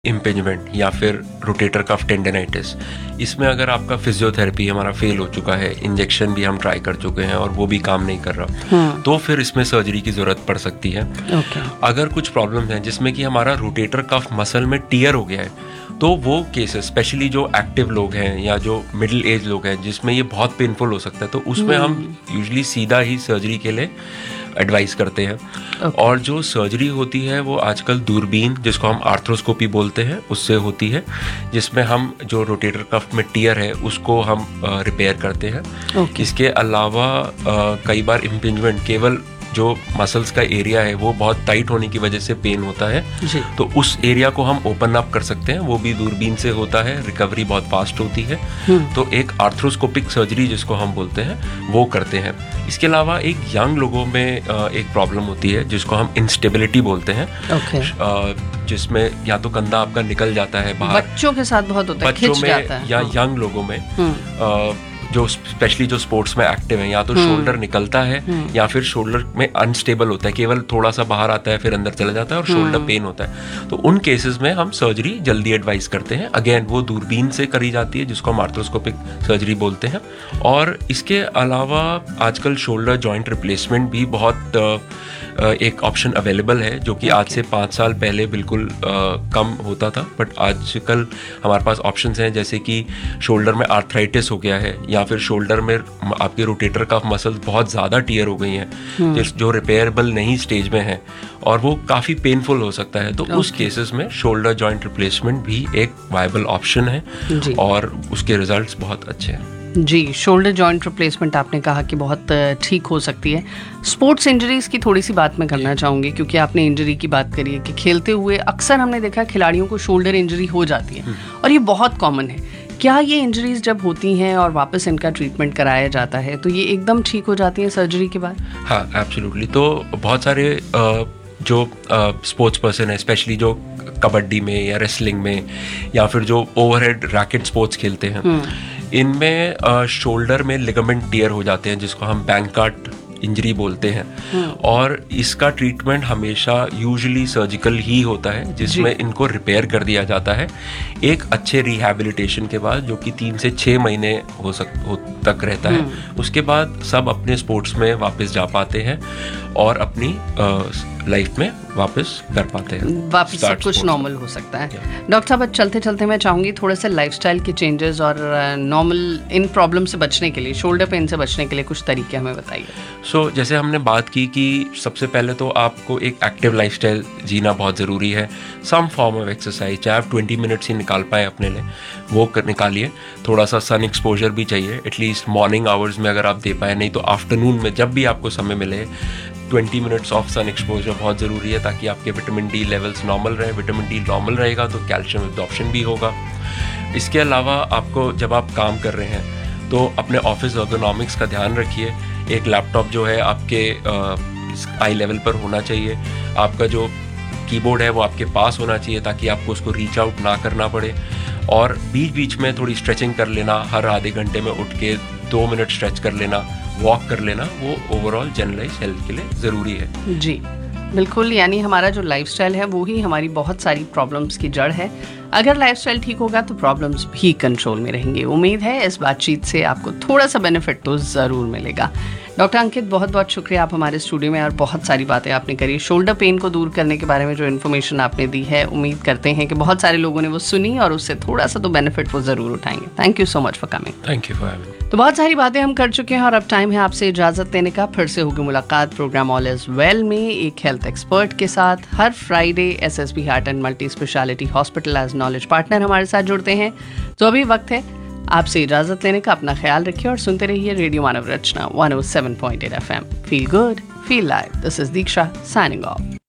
इम्पेंजमेंट या फिर rotator cuff tendinitis, इसमें अगर आपका फिजियोथेरेपी हमारा फेल हो चुका है, इंजेक्शन भी हम ट्राई कर चुके हैं और वो भी काम नहीं कर रहा, तो फिर इसमें सर्जरी की ज़रूरत पड़ सकती है। अगर कुछ प्रॉब्लम है जिसमें कि हमारा रोटेटर कफ मसल में टियर हो गया है, तो वो केसेस स्पेशली जो एक्टिव लोग हैं या जो मिडिल एज लोग हैं जिसमें ये बहुत पेनफुल हो सकता है, तो उसमें हम यूजुअली सीधा ही सर्जरी के लिए एडवाइस करते हैं। और जो सर्जरी होती है वो आजकल दूरबीन, जिसको हम आर्थ्रोस्कोपी बोलते हैं, उससे होती है, जिसमें हम जो रोटेटर कफ में टियर है उसको हम रिपेयर करते हैं। इसके अलावा कई बार इम्पिंजमेंट केवल जो मसल्स का एरिया है वो बहुत टाइट होने की वजह से पेन होता है, तो उस एरिया को हम ओपन अप कर सकते हैं, वो भी दूरबीन से होता है, रिकवरी बहुत फास्ट होती है। तो एक आर्थ्रोस्कोपिक सर्जरी जिसको हम बोलते हैं वो करते हैं। इसके अलावा एक यंग लोगों में एक प्रॉब्लम होती है जिसको हम इंस्टेबिलिटी बोलते हैं, जिसमें या तो कंधा आपका निकल जाता है बाहर, बच्चों के साथ बहुत होता है, बच्चों में या यंग लोगों में जो स्पेशली जो स्पोर्ट्स में एक्टिव है, या तो शोल्डर निकलता है या फिर शोल्डर में अनस्टेबल होता है, केवल थोड़ा सा बाहर आता है फिर अंदर चला जाता है और शोल्डर पेन होता है। तो उन केसेस में हम सर्जरी जल्दी एडवाइस करते हैं। अगेन वो दूरबीन से करी जाती है जिसको हम आर्थ्रोस्कोपिक सर्जरी बोलते हैं। और इसके अलावा आजकल शोल्डर जॉइंट रिप्लेसमेंट भी बहुत एक ऑप्शन अवेलेबल है, जो कि आज से 5 साल पहले बिल्कुल कम होता था, बट आजकल हमारे पास ऑप्शंस हैं, जैसे कि शोल्डर में आर्थराइटिस हो गया है या फिर शोल्डर में आपके रोटेटर कफ मसल्स बहुत ज़्यादा टियर हो गई हैं जो रिपेयरेबल नहीं स्टेज में है और वो काफ़ी पेनफुल हो सकता है, तो उस केसेस में शोल्डर जॉइंट रिप्लेसमेंट भी एक वायबल ऑप्शन है और उसके रिजल्ट्स बहुत अच्छे हैं। जी, शोल्डर जॉइंट रिप्लेसमेंट आपने कहा कि बहुत ठीक हो सकती है। स्पोर्ट्स इंजरीज की थोड़ी सी बात मैं करना चाहूँगी, क्योंकि आपने इंजरी की बात करी है कि खेलते हुए अक्सर हमने देखा खिलाड़ियों को शोल्डर इंजरी हो जाती है और ये बहुत कॉमन है। क्या ये इंजरीज जब होती हैं और वापस इनका ट्रीटमेंट कराया जाता है तो ये एकदम ठीक हो जाती हैं सर्जरी के बाद? हाँ, एब्सोल्युटली। तो बहुत सारे जो स्पोर्ट्स पर्सन है, स्पेशली जो कबड्डी में या रेसलिंग में या फिर जो ओवरहेड रैकेट स्पोर्ट्स खेलते हैं, इनमें शोल्डर में लिगामेंट टियर हो जाते हैं जिसको हम बैंकार्ट इंजरी बोलते हैं। और इसका ट्रीटमेंट हमेशा यूजुअली सर्जिकल ही होता है, जिसमें इनको रिपेयर कर दिया जाता है एक अच्छे रिहैबिलिटेशन के बाद, जो कि 3 से 6 महीने तक रहता है। उसके बाद सब अपने स्पोर्ट्स में वापस जा पाते हैं और अपनी लाइफ में वापस कर पाते हैं, वापस सब कुछ नॉर्मल हो सकता है। डॉक्टर साहब, चलते चलते मैं चाहूँगी थोड़ा सा लाइफस्टाइल के चेंजेस और नॉर्मल इन प्रॉब्लम से बचने के लिए, शोल्डर पेन से बचने के लिए कुछ तरीके हमें बताइए। जैसे हमने बात की कि सबसे पहले तो आपको एक एक्टिव लाइफस्टाइल जीना बहुत ज़रूरी है। सम फॉर्म ऑफ एक्सरसाइज, चाहे आप 20 मिनट्स ही निकाल पाए अपने लिए, वो निकालिए। थोड़ा सा सन एक्सपोजर भी चाहिए, एटलीस्ट मॉर्निंग आवर्स में अगर आप दे पाए, नहीं तो आफ्टरनून में जब भी आपको समय मिले 20 मिनट्स ऑफ सन एक्सपोजर बहुत ज़रूरी है, ताकि आपके विटामिन डी लेवल्स नॉर्मल रहे। विटामिन डी नॉर्मल रहेगा तो कैल्शियम एब्जॉर्प्शन भी होगा। इसके अलावा आपको जब आप काम कर रहे हैं तो अपने ऑफिस एर्गोनॉमिक्स का ध्यान रखिए। एक लैपटॉप जो है आपके आई लेवल पर होना चाहिए। आपका जो कीबोर्ड है वो आपके पास होना चाहिए ताकि आपको उसको रीच आउट ना करना पड़े। और बीच बीच में थोड़ी स्ट्रेचिंग कर लेना, हर आधे घंटे में उठ के 2 मिनट स्ट्रेच कर लेना, वॉक कर लेना, वो ओवरऑल जनरलाइज हेल्थ के लिए ज़रूरी है। जी बिल्कुल, यानी हमारा जो लाइफस्टाइल है वो ही हमारी बहुत सारी प्रॉब्लम्स की जड़ है। अगर लाइफस्टाइल ठीक होगा तो प्रॉब्लम्स भी कंट्रोल में रहेंगे। उम्मीद है इस बातचीत से आपको थोड़ा सा बेनिफिट तो ज़रूर मिलेगा। डॉक्टर अंकित, बहुत बहुत शुक्रिया, आप हमारे स्टूडियो में और बहुत सारी बातें आपने करी। शोल्डर पेन को दूर करने के बारे में जो इन्फॉर्मेशन आपने दी है, उम्मीद करते हैं कि बहुत सारे लोगों ने वो सुनी और उससे थोड़ा सा तो बेनिफिट वो ज़रूर उठाएंगे। Thank you so much for coming. Thank you for having. तो बहुत सारी बातें हम कर चुके हैं और अब टाइम है आपसे इजाज़त लेने का। फिर से होगी मुलाकात प्रोग्राम ऑल इज वेल में एक हेल्थ एक्सपर्ट के साथ। हर Friday SSB heart and multi speciality hospital as knowledge partner हमारे साथ जुड़ते हैं। तो अभी वक्त है आपसे इजाज़त लेने का। अपना ख्याल रखिए और सुनते रहिए radio Manav Rachna 107.8 FM। Feel good, feel live. This is Diksha signing off.